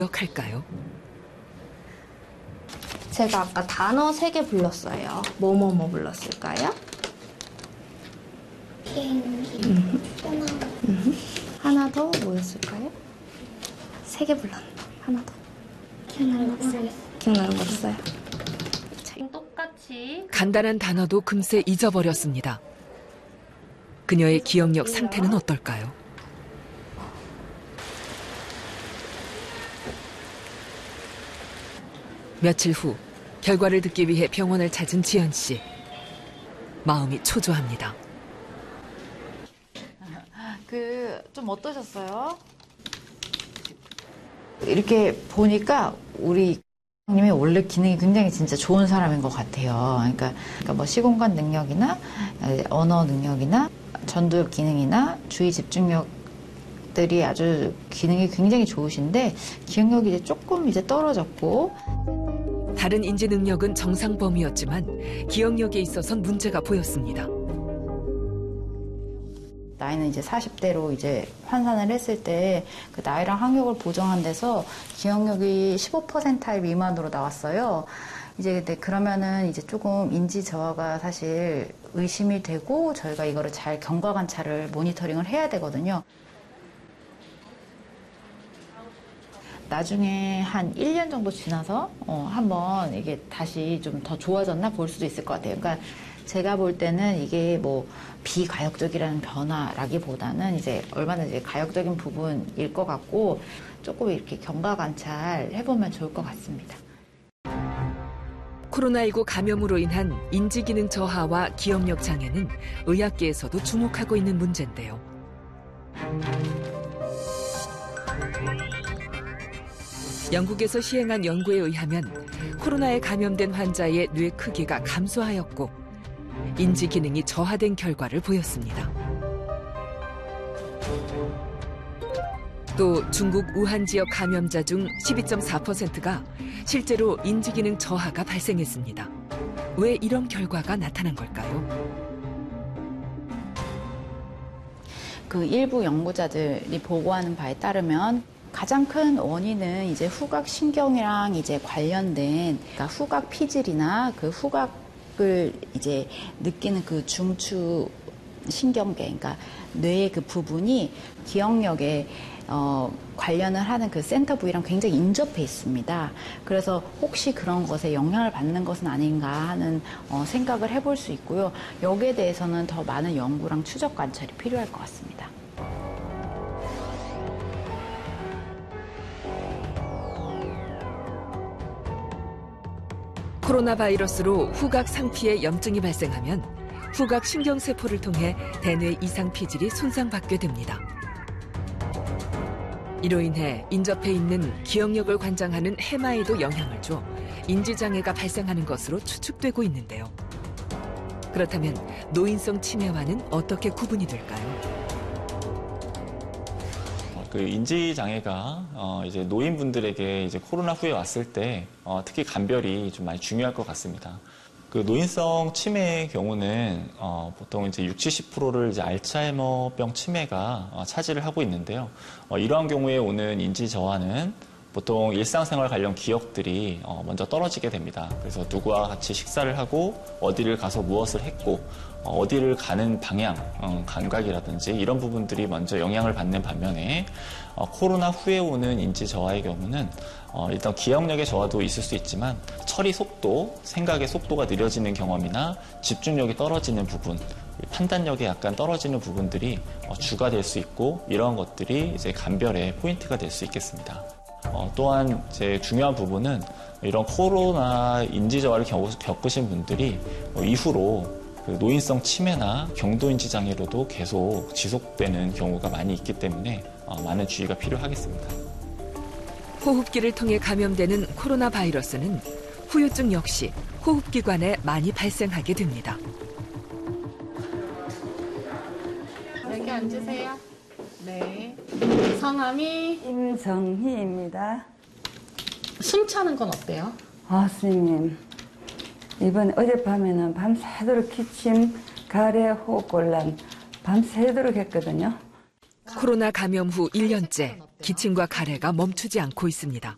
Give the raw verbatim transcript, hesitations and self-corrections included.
기억할까요? 제가 아까 단어 세 개 불렀어요. 뭐뭐뭐 불렀을까요? 비행기, 하나, 하나 더 뭐였을까요? 세 개 불렀나? 하나 더. 기억나는 거 없어요. 기억나는 거 없어요? 똑같이 간단한 단어도 금세 잊어버렸습니다. 그녀의 기억력 상태는 어떨까요? 며칠 후 결과를 듣기 위해 병원을 찾은 지연 씨. 마음이 초조합니다. 그 좀 어떠셨어요? 이렇게 보니까 우리 님이 원래 기능이 굉장히 진짜 좋은 사람인 것 같아요. 그러니까, 그러니까 뭐 시공간 능력이나 언어 능력이나 전두 기능이나 주의 집중력들이 아주 기능이 굉장히 좋으신데 기억력이 이제 조금 이제 떨어졌고. 다른 인지 능력은 정상 범위였지만 기억력에 있어선 문제가 보였습니다. 나이는 이제 사십 대로 이제 환산을 했을 때 그 나이랑 학력을 보정한 데서 기억력이 십오 퍼센타일 미만으로 나왔어요. 이제 근데 그러면은 이제 조금 인지 저하가 사실 의심이 되고 저희가 이거를 잘 경과 관찰을 모니터링을 해야 되거든요. 나중에 한 일 년 정도 지나서 어, 한번 이게 다시 좀 더 좋아졌나 볼 수도 있을 것 같아요. 그러니까 제가 볼 때는 이게 뭐 비가역적이라는 변화라기보다는 이제 얼마나 이제 가역적인 부분일 것 같고 조금 이렇게 경과 관찰 해보면 좋을 것 같습니다. 코로나십구 감염으로 인한 인지기능 저하와 기억력 장애는 의학계에서도 주목하고 있는 문제인데요. 영국에서 시행한 연구에 의하면 코로나에 감염된 환자의 뇌 크기가 감소하였고 인지 기능이 저하된 결과를 보였습니다. 또 중국 우한 지역 감염자 중 십이 점 사 퍼센트가 실제로 인지 기능 저하가 발생했습니다. 왜 이런 결과가 나타난 걸까요? 그 일부 연구자들이 보고하는 바에 따르면 가장 큰 원인은 이제 후각 신경이랑 이제 관련된 그러니까 후각 피질이나 그 후각을 이제 느끼는 그 중추 신경계, 그러니까 뇌의 그 부분이 기억력에 어, 관련을 하는 그 센터 부위랑 굉장히 인접해 있습니다. 그래서 혹시 그런 것에 영향을 받는 것은 아닌가 하는 어, 생각을 해볼 수 있고요. 여기에 대해서는 더 많은 연구랑 추적 관찰이 필요할 것 같습니다. 코로나 바이러스로 후각 상피에 염증이 발생하면 후각 신경세포를 통해 대뇌 이상 피질이 손상받게 됩니다. 이로 인해 인접해 있는 기억력을 관장하는 해마에도 영향을 줘 인지장애가 발생하는 것으로 추측되고 있는데요. 그렇다면 노인성 치매와는 어떻게 구분이 될까요? 그 인지 장애가 어 이제 노인분들에게 이제 코로나 후에 왔을 때 어 특히 감별이 좀 많이 중요할 것 같습니다. 그 노인성 치매의 경우는 어 보통 이제 육십, 칠십 퍼센트를 이제 알츠하이머병 치매가 어 차지를 하고 있는데요. 어 이러한 경우에 오는 인지 저하는 보통 일상생활 관련 기억들이 어 먼저 떨어지게 됩니다. 그래서 누구와 같이 식사를 하고 어디를 가서 무엇을 했고 어 어디를 가는 방향, 어 감각이라든지 이런 부분들이 먼저 영향을 받는 반면에 어 코로나 후에 오는 인지 저하의 경우는 어 일단 기억력의 저하도 있을 수 있지만 처리 속도, 생각의 속도가 느려지는 경험이나 집중력이 떨어지는 부분, 판단력이 약간 떨어지는 부분들이 어 주가 될 수 있고 이러한 것들이 이제 감별의 포인트가 될 수 있겠습니다. 어, 또한 제 중요한 부분은 이런 코로나 인지 저하를 겪으신 분들이 어, 이후로 그 노인성 치매나 경도인지 장애로도 계속 지속되는 경우가 많이 있기 때문에 어, 많은 주의가 필요하겠습니다. 호흡기를 통해 감염되는 코로나 바이러스는 후유증 역시 호흡기관에 많이 발생하게 됩니다. 여기 앉으세요. 네. 성함이 임정희입니다. 숨 차는 건 어때요? 아, 스님. 이번 어젯밤에는 밤새도록 기침, 가래, 호흡곤란, 밤새도록 했거든요. 코로나 감염 후 일 년째 기침과 가래가 멈추지 않고 있습니다.